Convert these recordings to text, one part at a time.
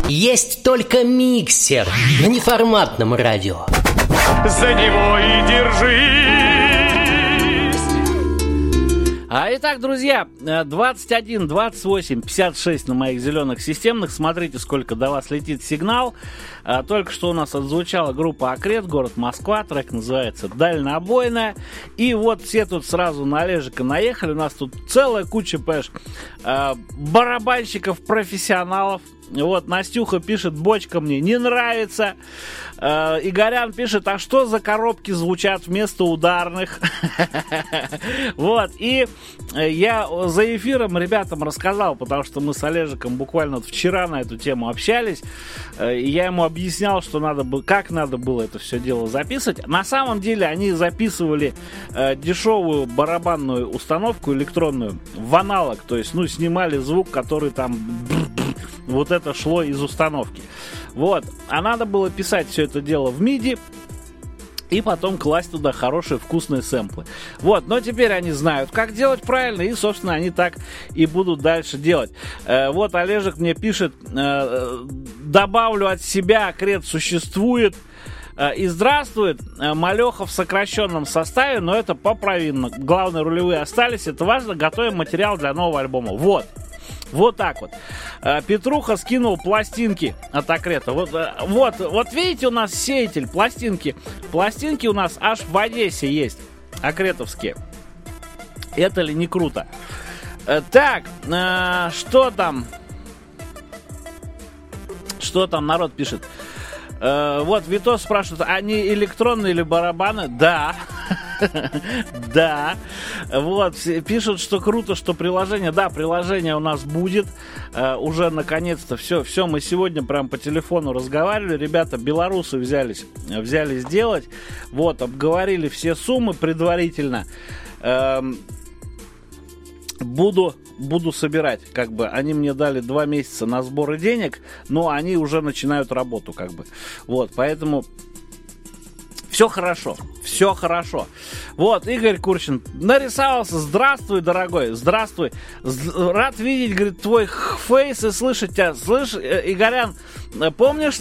Есть только миксер на неформатном радио. За него и держись. Итак, друзья, 21, 28, 56 на моих зеленых системных. Смотрите, сколько до вас летит сигнал. Только что у нас отзвучала группа «Акрет», город Москва. Трек называется «Дальнобойная». И вот все тут сразу на Олежика наехали. У нас тут целая куча, понимаешь, барабанщиков-профессионалов. Вот, Настюха пишет: бочка мне не нравится. Игорян пишет: а что за коробки звучат вместо ударных? Вот, и я за эфиром ребятам рассказал, потому что мы с Олежиком буквально вчера на эту тему общались. И я ему объяснял, что надо было, как надо было это все дело записывать. На самом деле они записывали дешевую барабанную установку электронную в аналог, то есть, снимали звук, который там вот это шло из установки. Вот. А надо было писать все это дело в MIDI и потом класть туда хорошие вкусные сэмплы. Вот. Но теперь они знают, как делать правильно, и, собственно, они так и будут дальше делать. Вот Олежек мне пишет: добавлю от себя, Акрет существует. И здравствует, Малеха в сокращенном составе, но это поправимо. Главное, рулевые остались, это важно. Готовим материал для нового альбома. Вот. Вот так вот. Петруха скинул пластинки от Акрета. Вот видите, у нас сеятель, пластинки. Пластинки у нас аж в Одессе есть, акретовские. Это ли не круто? Так, что там? Что там народ пишет? Вот Витос спрашивает: они электронные или барабаны? Да. Да. Вот, пишут, что круто, что приложение. Да, приложение у нас будет. Уже наконец-то все мы сегодня прям по телефону разговаривали. Ребята, белорусы взялись делать. Вот, обговорили все суммы предварительно. Буду собирать, как бы. Они мне дали 2 месяца на сборы денег, но они уже начинают работу, как бы. Вот, поэтому все хорошо. Вот, Игорь Курчин нарисовался. Здравствуй, дорогой, здравствуй. Рад видеть, говорит, твой фейс и слышать тебя. Слышь, Игорян, помнишь,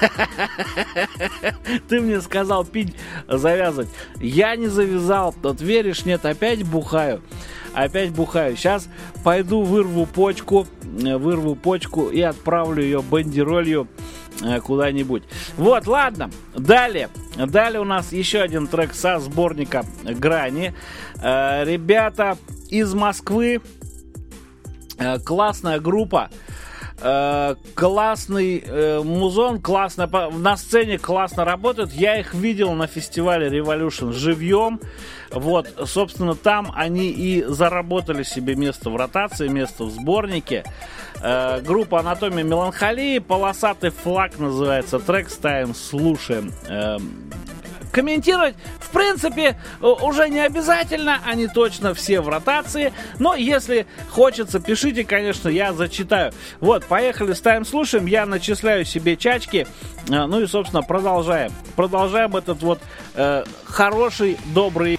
ты мне сказал пить завязывать? Я не завязал. Вот веришь, нет, опять бухаю. Сейчас пойду вырву почку и отправлю ее бандеролью куда-нибудь. Вот, ладно. Далее у нас еще один трек со сборника «Грани». Ребята из Москвы. Классная группа. Классный музон, классно на сцене, классно работают. Я их видел на фестивале Revolution живьем. Вот, собственно, там они и заработали себе место в ротации, место в сборнике. Группа «Анатомия меланхолии», «Полосатый флаг» называется трек, ставим, слушаем. Комментировать, в принципе, уже не обязательно, они точно все в ротации, но если хочется, пишите, конечно, я зачитаю. Вот, поехали, ставим, слушаем, я начисляю себе чачки, ну и, собственно, продолжаем этот вот хороший, добрый